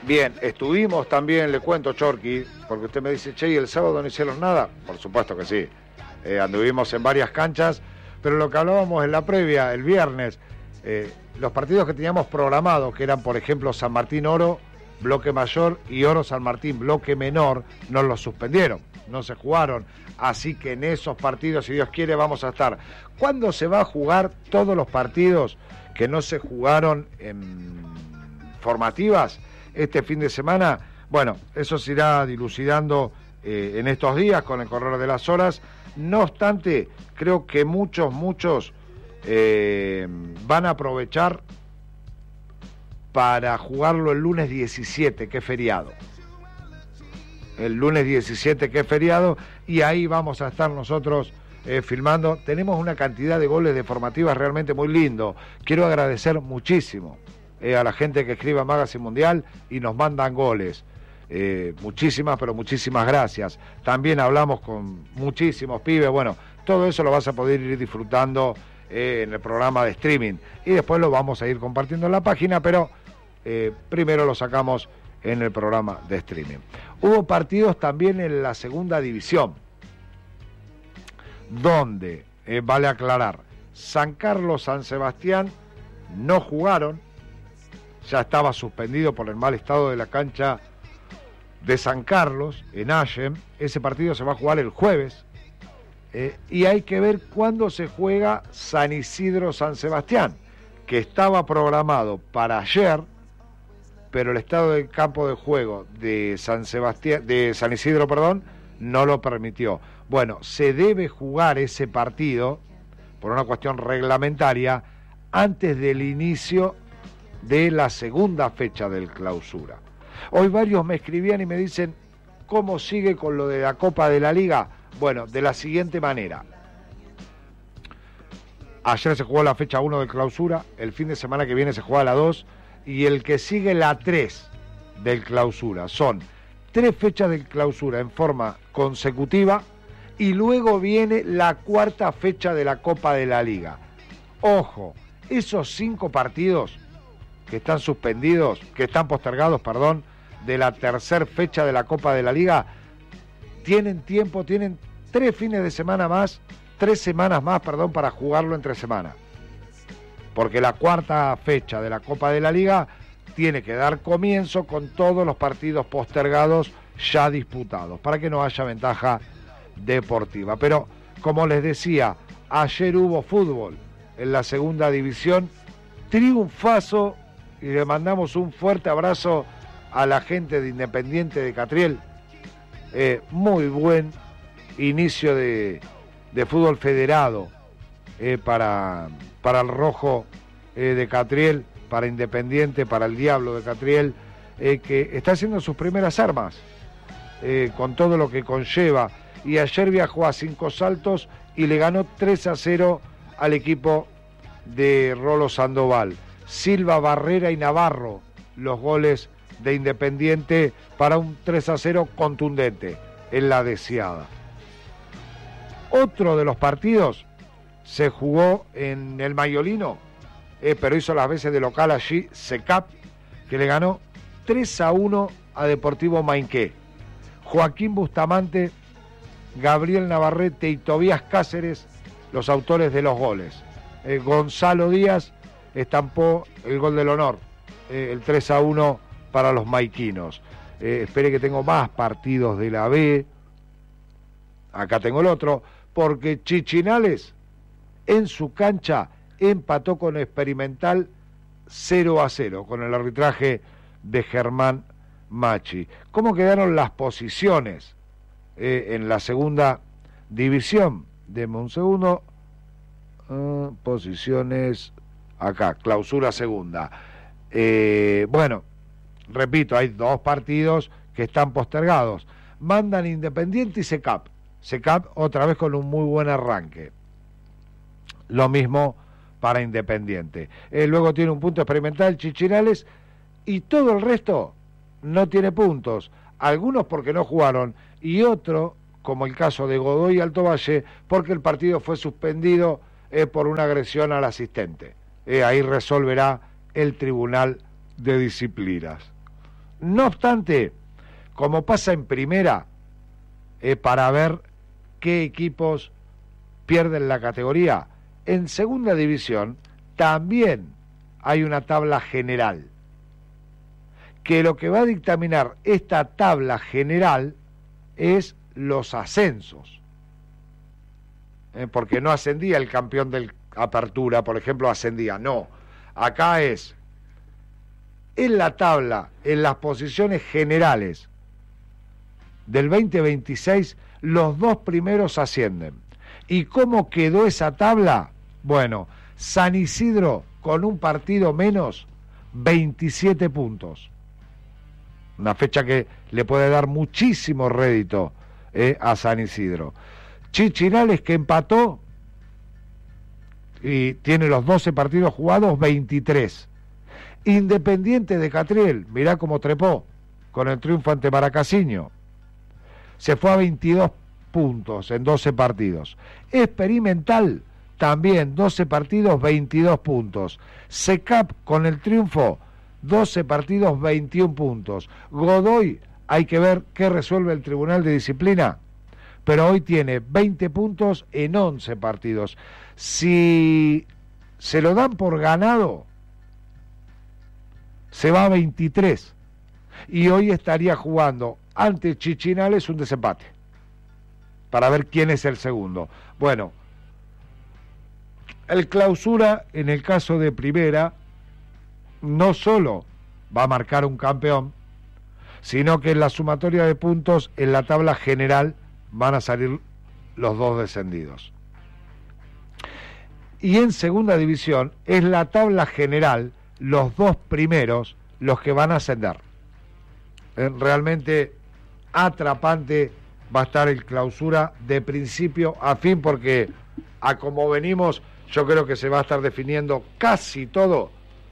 Bien, estuvimos también, le cuento, Chorqui, porque usted me dice, che, ¿y el sábado no hicieron nada? Por supuesto que sí. Anduvimos en varias canchas, pero lo que hablábamos en la previa, el viernes, los partidos que teníamos programados, que eran, por ejemplo, San Martín Oro, bloque mayor, y Oro San Martín, bloque menor, nos los suspendieron, no se jugaron. Así que en esos partidos, si Dios quiere, vamos a estar. ¿Cuándo se va a jugar todos los partidos que no se jugaron en formativas? Este fin de semana, bueno, eso se irá dilucidando en estos días con el correr de las horas. No obstante, creo que muchos van a aprovechar para jugarlo el lunes 17, que es feriado. El lunes 17, que es feriado, y ahí vamos a estar nosotros filmando. Tenemos una cantidad de goles de formativas realmente muy lindo. Quiero agradecer muchísimo a la gente que escribe a Magazine Mundial y nos mandan goles. Muchísimas, pero muchísimas gracias. También hablamos con muchísimos pibes. Bueno, todo eso lo vas a poder ir disfrutando en el programa de streaming. Y después lo vamos a ir compartiendo en la página, pero primero lo sacamos en el programa de streaming. Hubo partidos también en la segunda división, donde, vale aclarar, San Carlos, San Sebastián no jugaron. Ya estaba suspendido por el mal estado de la cancha de San Carlos, en Allen. Ese partido se va a jugar el jueves. Y hay que ver cuándo se juega San Isidro-San Sebastián, que estaba programado para ayer, pero el estado del campo de juego de San Isidro, no lo permitió. Bueno, se debe jugar ese partido, por una cuestión reglamentaria, antes del inicio de la segunda fecha del clausura. Hoy varios me escribían y me dicen, ¿cómo sigue con lo de la Copa de la Liga? Bueno, de la siguiente manera. Ayer se jugó la fecha 1 del clausura, el fin de semana que viene se juega la 2, y el que sigue la 3 del clausura. Son 3 fechas del clausura en forma consecutiva, y luego viene la 4ª fecha de la Copa de la Liga. Ojo, esos 5 partidos que están suspendidos, que están postergados, de la 3ª fecha de la Copa de la Liga, tienen tiempo, tienen 3 fines de semana más, 3 semanas más, para jugarlo entre semana. Porque la 4ª fecha de la Copa de la Liga tiene que dar comienzo con todos los partidos postergados ya disputados, para que no haya ventaja deportiva. Pero, como les decía, ayer hubo fútbol en la segunda división, triunfazo, y le mandamos un fuerte abrazo a la gente de Independiente de Catriel. Muy buen inicio de fútbol federado para el Rojo de Catriel, para Independiente, para el Diablo de Catriel, que está haciendo sus primeras armas, con todo lo que conlleva. Y ayer viajó a 5 Saltos y le ganó 3-0 al equipo de Rolo Sandoval. Silva, Barrera y Navarro, los goles de Independiente para un 3-0 contundente en la deseada. Otro de los partidos se jugó en el Mayolino, pero hizo las veces de local allí SECAP, que le ganó 3-1 a Deportivo Mainqué. Joaquín Bustamante, Gabriel Navarrete y Tobías Cáceres, los autores de los goles. Gonzalo Díaz estampó el gol del honor, el 3-1 para los maiquinos. Espere que tengo más partidos de la B. Acá tengo el otro, porque Chichinales en su cancha empató con Experimental 0-0, con el arbitraje de Germán Machi. ¿Cómo quedaron las posiciones en la segunda división? Deme un segundo. Posiciones acá, clausura segunda. Bueno, repito, hay 2 partidos que están postergados. Mandan Independiente y SECAP. SECAP otra vez con un muy buen arranque. Lo mismo para Independiente. Luego tiene un punto Experimental Chichinales, y todo el resto no tiene puntos. Algunos porque no jugaron, y otro, como el caso de Godoy y Alto Valle, porque el partido fue suspendido por una agresión al asistente. Ahí resolverá el Tribunal de Disciplinas. No obstante, como pasa en primera, para ver qué equipos pierden la categoría, en segunda división también hay una tabla general, que lo que va a dictaminar esta tabla general es los ascensos, porque no ascendía el campeón del Apertura, por ejemplo, ascendía, no, acá es en la tabla, en las posiciones generales del 2026, los 2 primeros ascienden. ¿Y cómo quedó esa tabla? Bueno, San Isidro con un partido menos, 27 puntos. Una fecha que le puede dar muchísimo rédito a San Isidro. Chichinales, que empató y tiene los 12 partidos jugados, 23. Independiente de Catriel, mirá cómo trepó con el triunfo ante Maracasiño. Se fue a 22 puntos en 12 partidos. Experimental, también 12 partidos, 22 puntos. SECAP con el triunfo, 12 partidos, 21 puntos. Godoy, hay que ver qué resuelve el Tribunal de Disciplina, pero hoy tiene 20 puntos en 11 partidos. Si se lo dan por ganado, se va a 23. Y hoy estaría jugando ante Chichinales un desempate, para ver quién es el segundo. Bueno, el Clausura, en el caso de primera, no solo va a marcar un campeón, sino que en la sumatoria de puntos, en la tabla general, van a salir los 2 descendidos. Y en segunda división, es la tabla general, los 2 primeros, los que van a ascender. Realmente atrapante va a estar el Clausura de principio a fin, porque a como venimos, yo creo que se va a estar definiendo casi todo,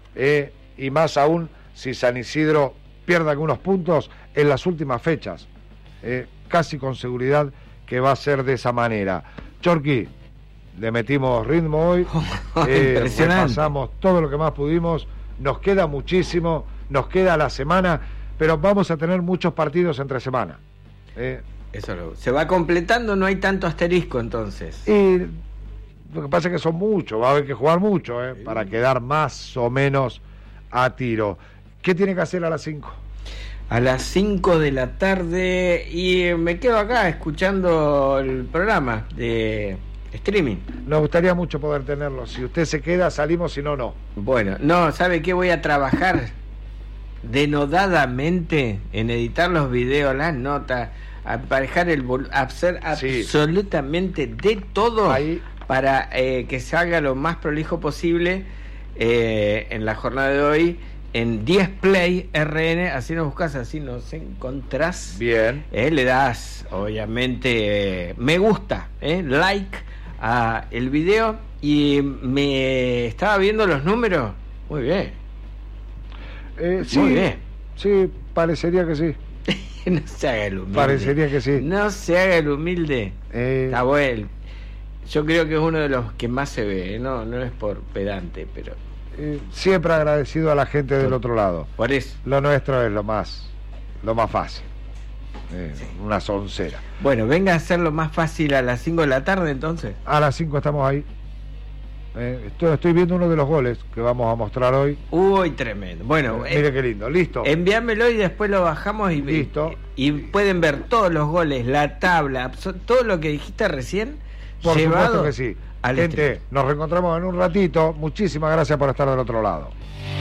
y más aún si San Isidro pierde algunos puntos en las últimas fechas, casi con seguridad que va a ser de esa manera. Chorqui, le metimos ritmo hoy, repasamos todo lo que más pudimos, nos queda muchísimo, nos queda la semana, pero vamos a tener muchos partidos entre semana. Eso se va completando, no hay tanto asterisco entonces. Y lo que pasa es que son muchos, va a haber que jugar mucho, para quedar más o menos a tiro. ¿Qué tiene que hacer a las 5? A las 5 de la tarde, y me quedo acá escuchando el programa de streaming. Nos gustaría mucho poder tenerlo. Si usted se queda, salimos, si no, no. Bueno, no, ¿sabe qué? Voy a trabajar denodadamente en editar los videos, las notas, aparejar hacer absolutamente de todo ahí, para que salga lo más prolijo posible en la jornada de hoy en 10 Play RN. Así nos buscas, así nos encontrás. Bien. Le das, obviamente, me gusta, like a el video, y me estaba viendo los números. Muy bien. Sí, muy bien. Sí, parecería que sí. No se haga el humilde. Parecería que sí. No se haga el humilde. Está bueno. Yo creo que es uno de los que más se ve, no es por pedante, pero siempre agradecido a la gente del otro lado. Por eso. Lo nuestro es lo más fácil. Sí. Una soncera. Bueno, venga a hacerlo más fácil a las 5 de la tarde entonces. A las 5 estamos ahí. Estoy viendo uno de los goles que vamos a mostrar hoy. Uy, tremendo. Bueno, mire qué lindo, listo. Envíamelo y después lo bajamos y listo. Y pueden ver todos los goles, la tabla, todo lo que dijiste recién. Por llevado supuesto que sí. Gente, nos reencontramos en un ratito. Muchísimas gracias por estar del otro lado.